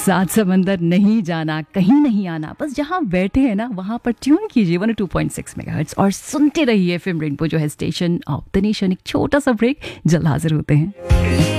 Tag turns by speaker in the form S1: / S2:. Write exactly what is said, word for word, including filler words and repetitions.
S1: सात समंदर नहीं जाना, कहीं नहीं आना, बस जहां बैठे हैं ना वहां पर ट्यून कीजिए one two point six megahertz और सुनते रहिए एफएम रेनबो जो है स्टेशन ऑफ द नेशन। एक छोटा सा ब्रेक, जल्द हाजिर होते हैं।